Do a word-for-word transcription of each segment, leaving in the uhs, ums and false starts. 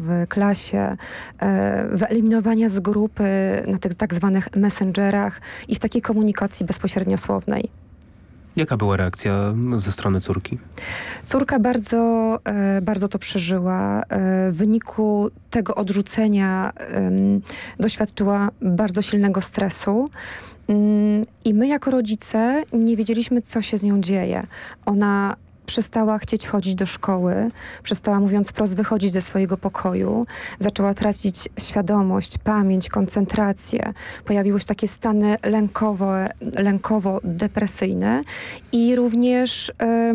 w klasie, wyeliminowania z grupy na tych tak zwanych messengerach i w takiej komunikacji bezpośrednio słownej. Jaka była reakcja ze strony córki? Córka bardzo, bardzo to przeżyła. W wyniku tego odrzucenia doświadczyła bardzo silnego stresu. I my jako rodzice nie wiedzieliśmy, co się z nią dzieje. Ona przestała chcieć chodzić do szkoły, przestała, mówiąc wprost, wychodzić ze swojego pokoju, zaczęła tracić świadomość, pamięć, koncentrację. Pojawiły się takie stany lękowo, lękowo-depresyjne i również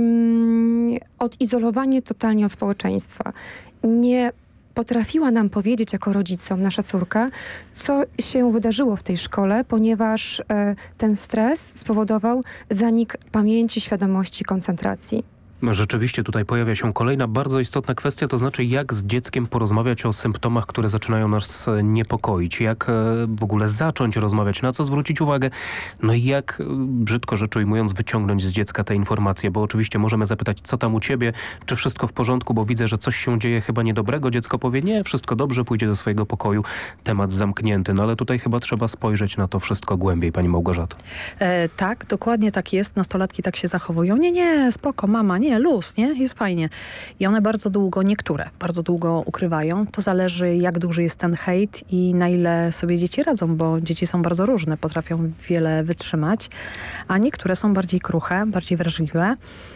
um, odizolowanie totalnie od społeczeństwa. Nie potrafiła nam powiedzieć jako rodzicom, nasza córka, co się wydarzyło w tej szkole, ponieważ e, ten stres spowodował zanik pamięci, świadomości, koncentracji. Rzeczywiście tutaj pojawia się kolejna bardzo istotna kwestia, to znaczy jak z dzieckiem porozmawiać o symptomach, które zaczynają nas niepokoić. Jak w ogóle zacząć rozmawiać, na co zwrócić uwagę. No i jak, brzydko rzecz ujmując, wyciągnąć z dziecka te informacje. Bo oczywiście możemy zapytać, co tam u ciebie, czy wszystko w porządku, bo widzę, że coś się dzieje chyba niedobrego. Dziecko powie, nie, wszystko dobrze, pójdzie do swojego pokoju, temat zamknięty. No ale tutaj chyba trzeba spojrzeć na to wszystko głębiej, pani Małgorzato. E, tak, dokładnie tak jest. Nastolatki tak się zachowują. Nie, nie, spoko, mama, nie. Luz, nie? Jest fajnie. I one bardzo długo, niektóre bardzo długo ukrywają. To zależy, jak duży jest ten hejt i na ile sobie dzieci radzą, bo dzieci są bardzo różne, potrafią wiele wytrzymać, a niektóre są bardziej kruche, bardziej wrażliwe.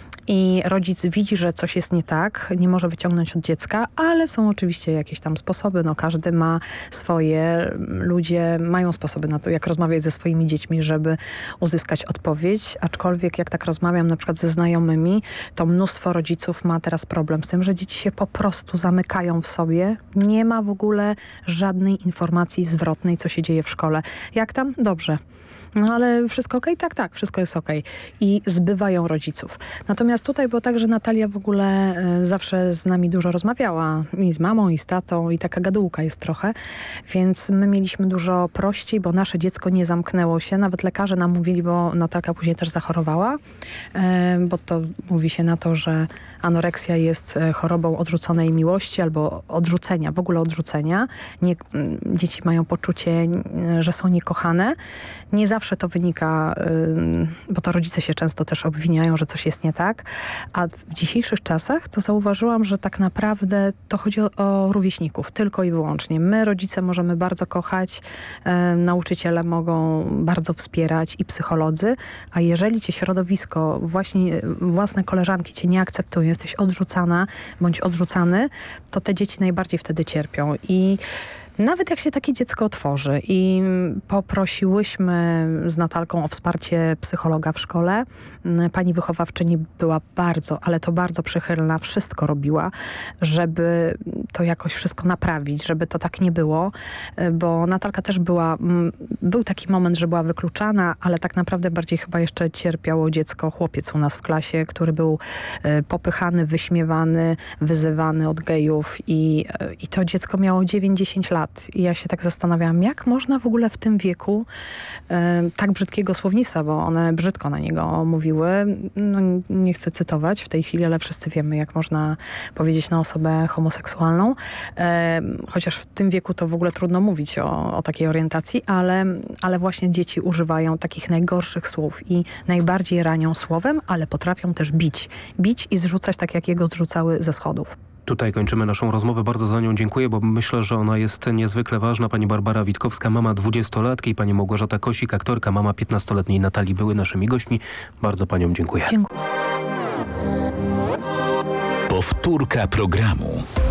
I rodzic widzi, że coś jest nie tak, nie może wyciągnąć od dziecka, ale są oczywiście jakieś tam sposoby. No, każdy ma swoje, ludzie mają sposoby na to, jak rozmawiać ze swoimi dziećmi, żeby uzyskać odpowiedź. Aczkolwiek jak tak rozmawiam na przykład ze znajomymi, to mnóstwo rodziców ma teraz problem z tym, że dzieci się po prostu zamykają w sobie. Nie ma w ogóle żadnej informacji zwrotnej, co się dzieje w szkole. Jak tam? Dobrze. No ale wszystko okej? Tak, tak, wszystko jest okej. I zbywają rodziców. Natomiast tutaj było tak, że Natalia w ogóle y, zawsze z nami dużo rozmawiała. I z mamą, i z tatą, i taka gadułka jest trochę. Więc my mieliśmy dużo prościej, bo nasze dziecko nie zamknęło się. Nawet lekarze nam mówili, bo Natalka później też zachorowała. Y, bo to mówi się na to, że anoreksja jest chorobą odrzuconej miłości albo odrzucenia, w ogóle odrzucenia. Nie, y, dzieci mają poczucie, y, że są niekochane. Nie zawsze to wynika, bo to rodzice się często też obwiniają, że coś jest nie tak, a w dzisiejszych czasach to zauważyłam, że tak naprawdę to chodzi o, o rówieśników, tylko i wyłącznie. My, rodzice, możemy bardzo kochać, e, nauczyciele mogą bardzo wspierać i psycholodzy, a jeżeli cię środowisko, właśnie własne koleżanki cię nie akceptują, jesteś odrzucana bądź odrzucany, to te dzieci najbardziej wtedy cierpią. I nawet jak się takie dziecko otworzy i poprosiłyśmy z Natalką o wsparcie psychologa w szkole, pani wychowawczyni była bardzo, ale to bardzo przychylna, wszystko robiła, żeby to jakoś wszystko naprawić, żeby to tak nie było, bo Natalka też była, był taki moment, że była wykluczana, ale tak naprawdę bardziej chyba jeszcze cierpiało dziecko, chłopiec u nas w klasie, który był popychany, wyśmiewany, wyzywany od gejów i, i to dziecko miało dziewięć dziesięć lat. I ja się tak zastanawiałam, jak można w ogóle w tym wieku e, tak brzydkiego słownictwa, bo one brzydko na niego mówiły. No, nie chcę cytować w tej chwili, ale wszyscy wiemy, jak można powiedzieć na osobę homoseksualną. E, chociaż w tym wieku to w ogóle trudno mówić o, o takiej orientacji, ale, ale właśnie dzieci używają takich najgorszych słów i najbardziej ranią słowem, ale potrafią też bić. Bić i zrzucać tak, jak jego zrzucały ze schodów. Tutaj kończymy naszą rozmowę. Bardzo za nią dziękuję, bo myślę, że ona jest niezwykle ważna. Pani Barbara Witkowska, mama dwudziestolatki, pani Małgorzata Kosik, aktorka, mama piętnastoletniej Natalii, były naszymi gośćmi. Bardzo paniom dziękuję. Dziękuję. Powtórka programu.